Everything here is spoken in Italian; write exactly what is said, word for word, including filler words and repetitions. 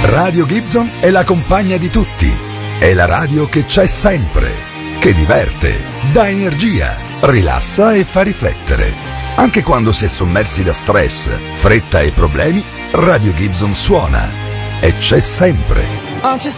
Radio Gibson è la compagna di tutti. È la radio che c'è sempre, che diverte, dà energia, rilassa e fa riflettere. Anche quando si è sommersi da stress, fretta e problemi, Radio Gibson suona e c'è sempre. Aren't you